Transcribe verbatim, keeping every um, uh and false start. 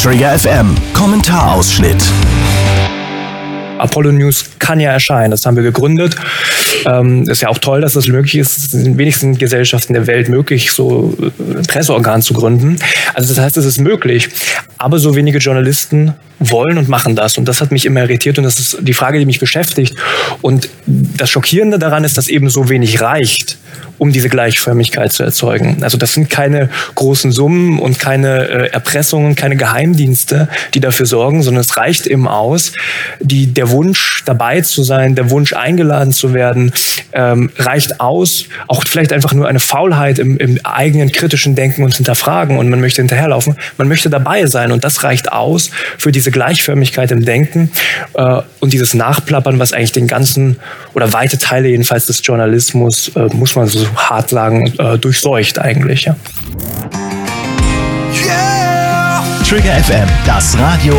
Trigger F M, Kommentarausschnitt. Apollo News kann ja erscheinen, das haben wir gegründet. Ähm, ist ja auch toll, dass das möglich ist. Es ist in den wenigsten Gesellschaften der Welt möglich, so ein Presseorgan zu gründen. Also das heißt, es ist möglich. Aber so wenige Journalisten wollen und machen das. Und das hat mich immer irritiert und das ist die Frage, die mich beschäftigt. Und das Schockierende daran ist, dass eben so wenig reicht, um diese Gleichförmigkeit zu erzeugen. Also das sind keine großen Summen und keine äh, Erpressungen, keine Geheimdienste, die dafür sorgen, sondern es reicht eben aus, die, der Wunsch dabei zu sein, der Wunsch eingeladen zu werden, ähm, reicht aus, auch vielleicht einfach nur eine Faulheit im, im eigenen kritischen Denken und Hinterfragen und man möchte hinterherlaufen, man möchte dabei sein und das reicht aus für diese Gleichförmigkeit im Denken äh, und dieses Nachplappern, was eigentlich den ganzen oder weite Teile jedenfalls des Journalismus, äh, muss man so hart sagen, äh, durchseucht eigentlich. Ja. Yeah! Trigger F M, das Radio